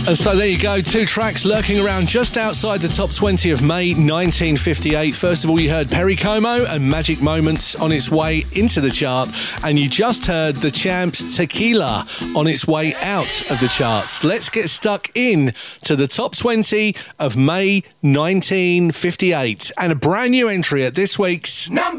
And so there you go, 2 tracks lurking around just outside the top 20 of May 1958. First of all, you heard Perry Como and Magic Moments on its way into the chart, and you just heard The Champs' Tequila on its way out of the charts. Let's get stuck in to the top 20 of May 1958, and a brand new entry at this week's